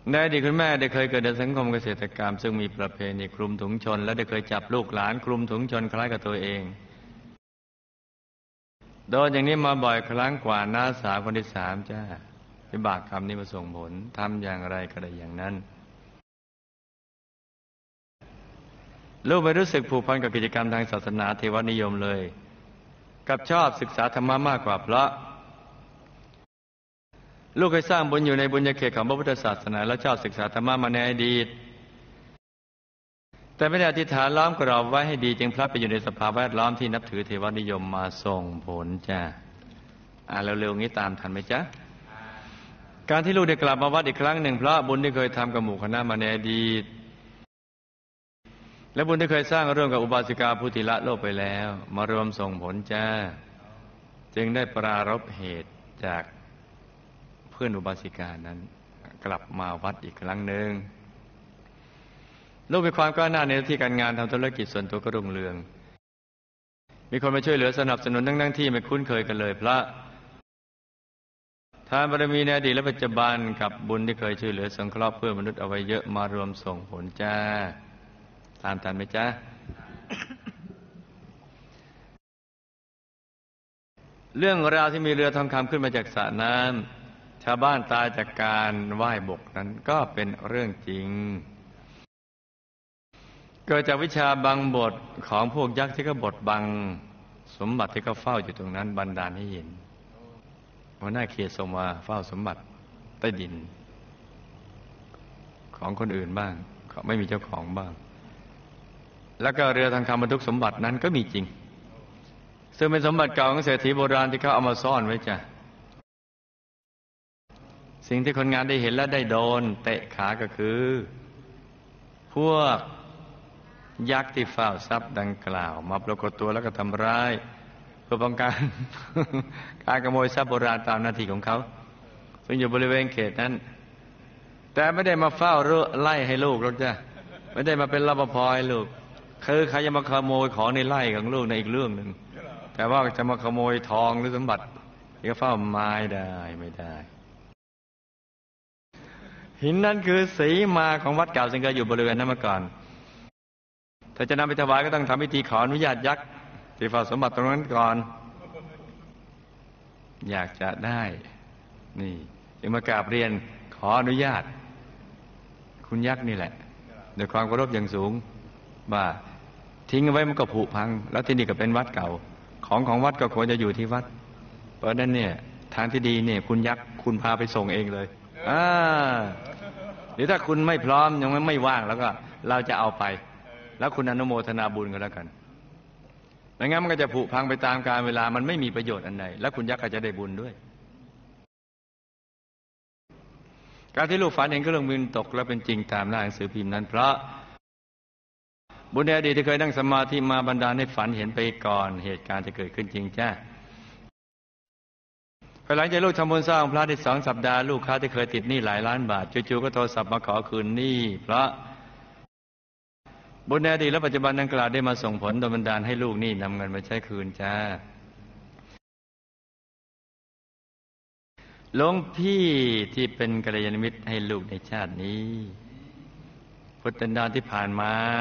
ในอดีตคุณแม่ได้เคยเกิดในสังคมเกษตรกรรมซึ่งมีประเพณีคลุมถุงชนและได้เคยจับลูกหลานคลุมถุงชนคล้ายกับตัวเองโดนอย่างนี้มาบ่อยครั้งกว่าน้าสาวคนที่3จ้าวิบากกรรมนี้มาส่งผลทำอย่างไรก็ได้อย่างนั้นลูกไม่รู้สึกผูกพันกับกิจกรรมทางศาสนาเทวนิยมเลยกับชอบศึกษาธรรมะมากกว่าเพราะลูกเคยสร้างบุญอยู่ในบุญญาเขตของพระพุทธศาสนาและชอบศึกษาธรรมะมาในอดีตแต่ไม่ได้อธิษฐานล้อมกรอบไว้ให้ดีจึงพลัดไปอยู่ในสภาพแวดล้อมที่นับถือเทวนิยมมาส่งผลจ้าเร็วๆงี้ตามทันไหมจ๊ะการที่ลูกได้กลับมาวัดอีกครั้งหนึ่งเพราะบุญที่เคยทำกับหมู่คณะมาในอดีตและบุญที่เคยสร้างร่วมกับอุบาสิกาผู้ที่ละโลกไปแล้วมารวมส่งผลจ้าจึงได้ปรารภเหตุจากเพื่อนอุบาสิกานั้นกลับมาวัดอีกครั้งหนึ่งลูกมีความก้าวหน้าในหน้าที่การงานทำธุรกิจส่วนตัวก็รุ่งเรืองมีคนมาช่วยเหลือสนับสนุนทั้งที่ไม่คุ้นเคยกันเลยพระทานบารมีในอดีตและปัจจุบันกับบุญที่เคยช่วยเหลือสงเคราะห์เพื่อมนุษย์เอาไว้เยอะมารวมส่งผลจ้าตามทันไหมจ๊ะ เรื่องราวที่มีเรือทองคำขึ้นมาจากสระน้ำชาวบ้านตายจากการว่ายบกนั้นก็เป็นเรื่องจริงเกิดจากวิชาบังบทของพวกยักษ์ที่เขาบดบังสมบัติที่เขาเฝ้าอยู่ตรงนั้นบันดาลให้เห็นหัวหน้าเขตส่งมาเฝ้าสมบัติใต้ดินของคนอื่นบ้างเขาไม่มีเจ้าของบ้างแล้วก็เรือทองคำบรรทุกสมบัตินั้นก็มีจริงซึ่งเป็นสมบัติเก่าของเศรษฐีโบราณที่เขาเอามาซ่อนไว้จ้ะสิ่งที่คนงานได้เห็นและได้โดนเตะขาก็คือพวกยักษ์ที่เฝ้าทรัพย์ดังกล่าวมาปรากฏตัวแล้วก็ทำร้ายเพื่อป้องกัน การขโมยทรัพย์โบราณตามหน้าที่ของเขาซึ่งอยู่บริเวณเขตนั้นแต่ไม่ได้มาเฝ้าไล่ให้ลูกหรอกจ้ะไม่ได้มาเป็นรปภให้ลูกคือใครจะมาขโมยของในไร่ของลูกในอีกเรื่องหนึ่งแต่ว่าจะมาขโมยทองหรือสมบัติที่เขาเฝ้าไม่ได้หินนั้นคือสีมาของวัดเก่าซึ่งเคยอยู่บริเวณนั้นมาก่อนถ้าจะนำไปถวายก็ต้องทำพิธีขออนุญาตยักษ์ที่เฝ้าสมบัติตรงนั้นก่อนอยากจะได้นี่จึงมากราบเรียนขออนุญาตคุณยักษ์นี่แหละด้วยความเคารพอย่างสูงว่าทิ้งเอาไว้มันก็ผุพังแล้วที่นี่ก็เป็นวัดเก่าของวัดก็ควรจะอยู่ที่วัดเพราะนั้นเนี่ยทางที่ดีเนี่ยคุณยักษ์คุณพาไปส่งเองเลยหรือถ้าคุณไม่พร้อมยังไม่ว่างแล้วก็เราจะเอาไปแล้วคุณอนุโมทนาบุญก็แล้วกันไม่งั้นมันก็จะผุพังไปตามกาลเวลามันไม่มีประโยชน์อันใดแล้วคุณยักษ์ก็จะได้บุญด้วยการที่ลูกฝันเห็นเครื่องบินตกแล้วเป็นจริงตามหน้าหนังสือพิมพ์นั้นเพราะบุญในอดีตที่เคยนั่งสมาธิมาบันดาลให้ฝันเห็นไปก่อนเหตุการณ์จะเกิดขึ้นจริงจ้าภายหลังจากลูกทำบุญสร้างพระได้2 สัปดาห์ลูกค้าที่เคยติดหนี้หลายล้านบาทจู่ๆก็โทรศัพท์มาขอคืนหนี้เพราะบุญในอดีตและปัจจุบันดังกล่าวได้มาส่งผลโดยบันดาลให้ลูกนี่นำเงินมาใช้คืนจ้าหลวงพี่ที่เป็นกัลยาณมิตรให้ลูกในชาตินี้พุทธันดรที่ผ่านมา